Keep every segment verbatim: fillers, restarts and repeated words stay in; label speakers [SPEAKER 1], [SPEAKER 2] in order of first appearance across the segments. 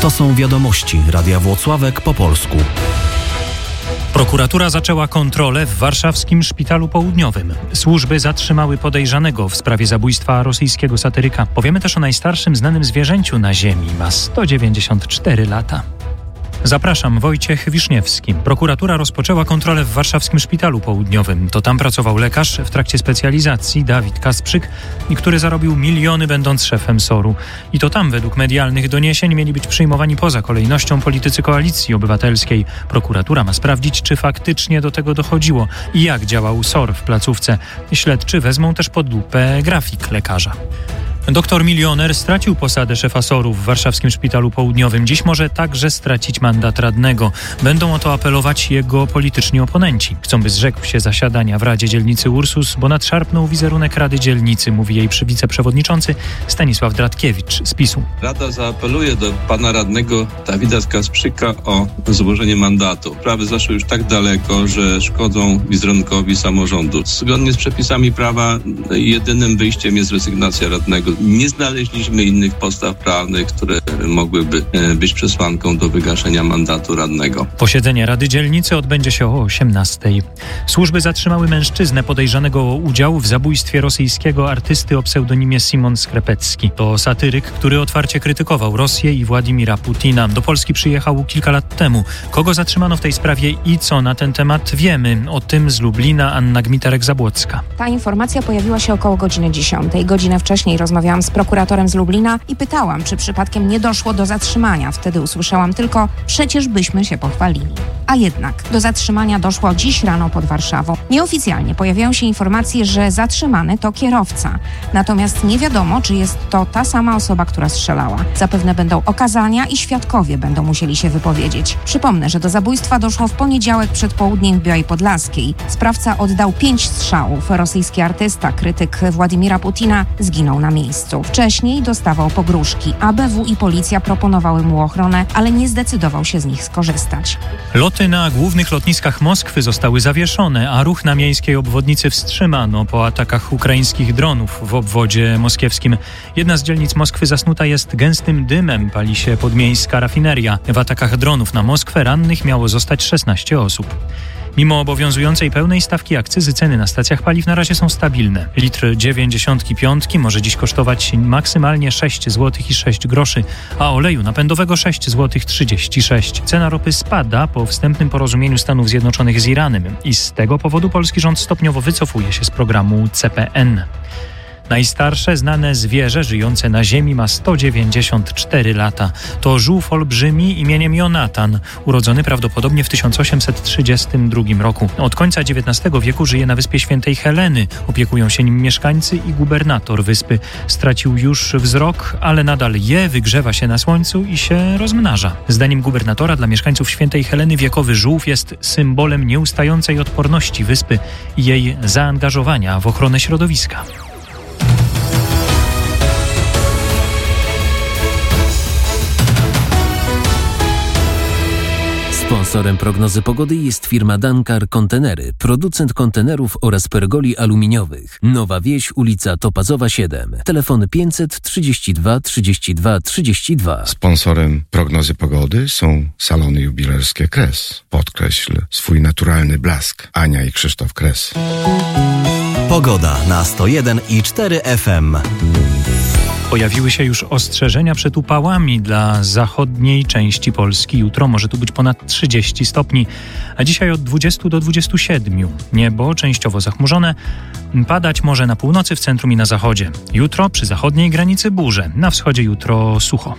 [SPEAKER 1] To są wiadomości Radia Włocławek po polsku.
[SPEAKER 2] Prokuratura zaczęła kontrolę w warszawskim Szpitalu Południowym. Służby zatrzymały podejrzanego w sprawie zabójstwa rosyjskiego satyryka. Powiemy też o najstarszym znanym zwierzęciu na Ziemi. Ma sto dziewięćdziesiąt cztery lata. Zapraszam, Wojciech Wiszniewski. Prokuratura rozpoczęła kontrolę w warszawskim Szpitalu Południowym. To tam pracował lekarz w trakcie specjalizacji Dawid Kasprzyk, który zarobił miliony będąc szefem soru. I to tam według medialnych doniesień mieli być przyjmowani poza kolejnością politycy Koalicji Obywatelskiej. Prokuratura ma sprawdzić, czy faktycznie do tego dochodziło i jak działał SOR w placówce. Śledczy wezmą też pod lupę grafik lekarza. Doktor milioner stracił posadę szefa soru w warszawskim Szpitalu Południowym. Dziś może także stracić mandat radnego. Będą o to apelować jego polityczni oponenci. Chcą, by zrzekł się zasiadania w Radzie Dzielnicy Ursus, bo nadszarpnął wizerunek Rady Dzielnicy, mówi jej wiceprzewodniczący Stanisław Dratkiewicz z PiSu.
[SPEAKER 3] Rada zaapeluje do pana radnego Dawida Kasprzyka o złożenie mandatu. Sprawy zaszły już tak daleko, że szkodzą wizerunkowi samorządu. Zgodnie z przepisami prawa jedynym wyjściem jest rezygnacja radnego. Nie znaleźliśmy innych podstaw prawnych, które mogłyby być przesłanką do wygaszenia mandatu radnego.
[SPEAKER 2] Posiedzenie Rady Dzielnicy odbędzie się o osiemnastej. Służby zatrzymały mężczyznę podejrzanego o udział w zabójstwie rosyjskiego artysty o pseudonimie Simon Skrepecki. To satyryk, który otwarcie krytykował Rosję i Władimira Putina. Do Polski przyjechał kilka lat temu. Kogo zatrzymano w tej sprawie i co na ten temat wiemy? O tym z Lublina Anna Gmiterek-Zabłocka.
[SPEAKER 4] Ta informacja pojawiła się około godziny dziesiątej. Godzinę wcześniej rozmawiałam z prokuratorem z Lublina i pytałam, czy przypadkiem nie doszło do zatrzymania. Wtedy usłyszałam tylko, przecież byśmy się pochwalili. A jednak do zatrzymania doszło dziś rano pod Warszawą. Nieoficjalnie pojawiają się informacje, że zatrzymany to kierowca. Natomiast nie wiadomo, czy jest to ta sama osoba, która strzelała. Zapewne będą okazania i świadkowie będą musieli się wypowiedzieć. Przypomnę, że do zabójstwa doszło w poniedziałek przed południem w Białej Podlaskiej. Sprawca oddał pięć strzałów. Rosyjski artysta, krytyk Władimira Putina, zginął na miejscu. Wcześniej dostawał pogróżki. A B W i policja proponowały mu ochronę, ale nie zdecydował się z nich skorzystać.
[SPEAKER 2] Loty na głównych lotniskach Moskwy zostały zawieszone, a ruch na miejskiej obwodnicy wstrzymano po atakach ukraińskich dronów w obwodzie moskiewskim. Jedna z dzielnic Moskwy zasnuta jest gęstym dymem, pali się podmiejska rafineria. W atakach dronów na Moskwę rannych miało zostać szesnaście osób. Mimo obowiązującej pełnej stawki akcyzy ceny na stacjach paliw na razie są stabilne. Litr dziewięćdziesiątki piątki może dziś kosztować maksymalnie sześć złotych i sześć groszy, a oleju napędowego sześć złotych trzydzieści sześć. Cena ropy spada po wstępnym porozumieniu Stanów Zjednoczonych z Iranem i z tego powodu polski rząd stopniowo wycofuje się z programu C P N. Najstarsze znane zwierzę żyjące na Ziemi ma sto dziewięćdziesiąt cztery lata. To żółw olbrzymi imieniem Jonatan, urodzony prawdopodobnie w tysiąc osiemset trzydziestym drugim roku. Od końca dziewiętnastego wieku żyje na wyspie Świętej Heleny. Opiekują się nim mieszkańcy i gubernator wyspy. Stracił już wzrok, ale nadal je, wygrzewa się na słońcu i się rozmnaża. Zdaniem gubernatora dla mieszkańców Świętej Heleny wiekowy żółw jest symbolem nieustającej odporności wyspy i jej zaangażowania w ochronę środowiska.
[SPEAKER 5] Sponsorem prognozy pogody jest firma Dankar Kontenery, producent kontenerów oraz pergoli aluminiowych. Nowa Wieś, ulica Topazowa siedem. Telefon pięćset trzydzieści dwa trzydzieści dwa trzydzieści dwa.
[SPEAKER 6] Sponsorem prognozy pogody są salony jubilerskie Kres. Podkreśl swój naturalny blask. Ania i Krzysztof Kres.
[SPEAKER 1] Pogoda na sto jeden i cztery F M.
[SPEAKER 2] Pojawiły się już ostrzeżenia przed upałami dla zachodniej części Polski. Jutro może tu być ponad trzydzieści stopni, a dzisiaj od dwudziestu do dwudziestu siedmiu. Niebo częściowo zachmurzone, padać może na północy, w centrum i na zachodzie. Jutro przy zachodniej granicy burze, na wschodzie jutro sucho.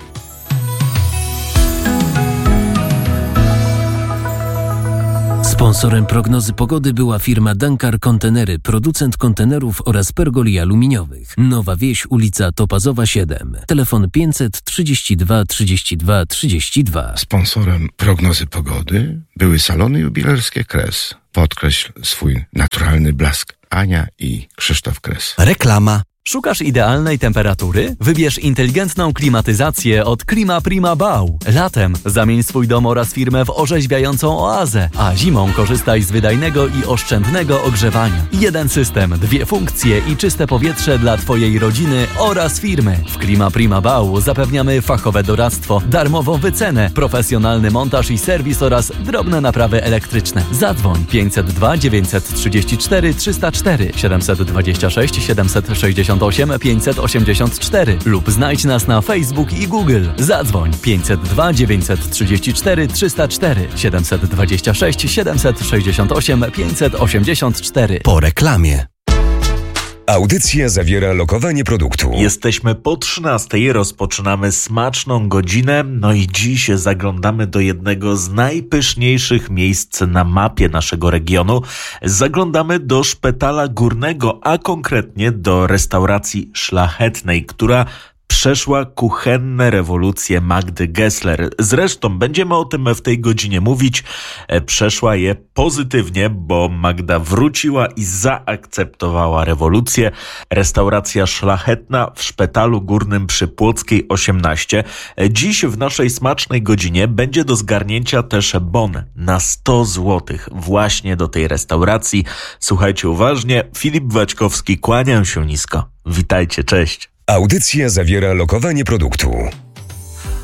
[SPEAKER 5] Sponsorem prognozy pogody była firma Dankar Kontenery, producent kontenerów oraz pergoli aluminiowych. Nowa Wieś, ulica Topazowa siedem. Telefon pięćset trzydzieści dwa trzydzieści dwa trzydzieści dwa.
[SPEAKER 6] Sponsorem prognozy pogody były salony jubilerskie Kres. Podkreśl swój naturalny blask. Ania i Krzysztof Kres.
[SPEAKER 1] Reklama.
[SPEAKER 7] Szukasz idealnej temperatury? Wybierz inteligentną klimatyzację od Klima Prima Bau. Latem zamień swój dom oraz firmę w orzeźwiającą oazę, a zimą korzystaj z wydajnego i oszczędnego ogrzewania. Jeden system, dwie funkcje i czyste powietrze dla Twojej rodziny oraz firmy. W Klima Prima Bau zapewniamy fachowe doradztwo, darmową wycenę, profesjonalny montaż i serwis oraz drobne naprawy elektryczne. Zadzwoń pięćset dwa dziewięćset trzydzieści cztery trzysta cztery siedemset dwadzieścia sześć siedemset sześćdziesiąt osiem pięćset osiemdziesiąt cztery lub znajdź nas na Facebook i Google. Zadzwoń pięćset dwa dziewięćset trzydzieści cztery trzysta cztery siedemset dwadzieścia sześć siedemset sześćdziesiąt osiem pięćset osiemdziesiąt cztery.
[SPEAKER 1] Po reklamie.
[SPEAKER 8] Audycja zawiera lokowanie produktu.
[SPEAKER 9] Jesteśmy po trzynastej, rozpoczynamy smaczną godzinę, no i dziś zaglądamy do jednego z najpyszniejszych miejsc na mapie naszego regionu. Zaglądamy do Szpetala Górnego, a konkretnie do restauracji Szlachetnej, która przeszła kuchenne rewolucje Magdy Gessler. Zresztą będziemy o tym w tej godzinie mówić. Przeszła je pozytywnie, bo Magda wróciła i zaakceptowała rewolucję. Restauracja Szlachetna w Szpetalu Górnym przy Płockiej osiemnaście. Dziś w naszej smacznej godzinie będzie do zgarnięcia też bon na sto złotych właśnie do tej restauracji. Słuchajcie uważnie, Filip Waćkowski, kłaniam się nisko. Witajcie, cześć.
[SPEAKER 8] Audycja zawiera lokowanie produktu.